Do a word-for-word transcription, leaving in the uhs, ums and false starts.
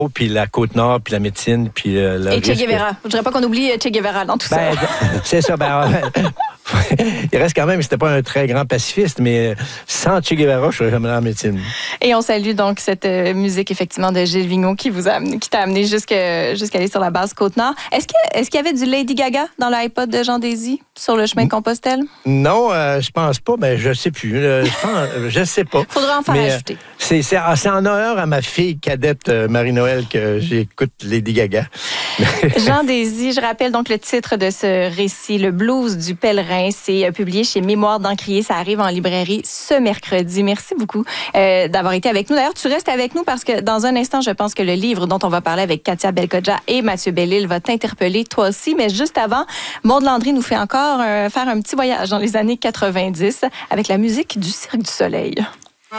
puis la Côte-Nord, puis la médecine, puis euh, le Et Che Guevara. Je ne voudrais pas qu'on oublie Che Guevara dans tout ben, ça. C'est ça. Ben, il reste quand même, c'était pas un très grand pacifiste, mais sans Che Guevara, je serais jamais dans la médecine. Et on salue donc cette euh, musique, effectivement, de Gilles Vigneault qui vous a amené, qui t'a amené jusqu'à aller sur la base Côte-Nord. Est-ce que, est-ce qu'il y avait du Lady Gaga dans l'iPod de Jean Désy sur le chemin de Compostelle? Non, euh, je pense pas, mais je sais plus. Euh, je pense, je sais pas. Faudra en faire mais, ajouter. C'est, c'est, c'est en honneur à ma fille cadette euh, Marie-Noël que j'écoute Lady Gaga. Jean Désy, je rappelle donc le titre de ce récit, Le blues du pèlerin. C'est euh, publié chez Mémoire d'Encrier. Ça arrive en librairie ce mercredi. Merci beaucoup euh, d'avoir été avec nous. D'ailleurs, tu restes avec nous parce que dans un instant, je pense que le livre dont on va parler avec Katia Belkhodja et Mathieu Bellil va t'interpeller toi aussi. Mais juste avant, Maude Landry nous fait encore euh, faire un petit voyage dans les années quatre-vingt-dix avec la musique du Cirque du Soleil.